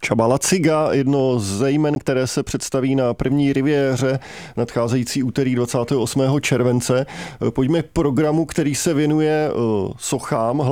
Csaba Laciga, jedno z jmen, které se představí na první riviéře nadcházející úterý 28. července. Pojďme k programu, který se věnuje sochám,